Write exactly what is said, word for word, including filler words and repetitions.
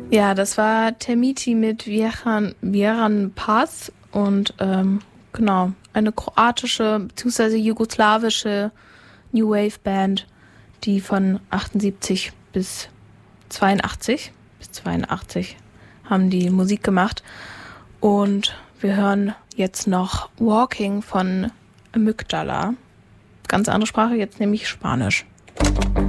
Ja, das war Termiti mit Vieran, Vieran Paz und ähm, genau, eine kroatische bzw. jugoslawische New Wave Band, die von achtundsiebzig bis zweiundachtzig bis zweiundachtzig haben die Musik gemacht. Und wir hören jetzt noch Walking von Amygdala. Ganz andere Sprache, jetzt nämlich Spanisch.